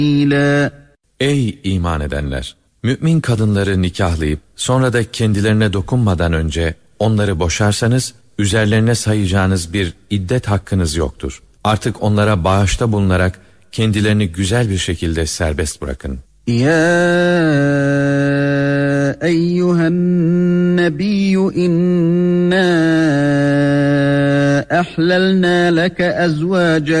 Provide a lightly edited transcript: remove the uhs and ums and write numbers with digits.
Ey iman edenler! Mümin kadınları nikahlayıp sonra da kendilerine dokunmadan önce onları boşarsanız üzerlerine sayacağınız bir iddet hakkınız yoktur. Artık onlara bağışta bulunarak kendilerini güzel bir şekilde serbest bırakın. Ya eyyühen nebiyyü inna ahlalna leke ezvâce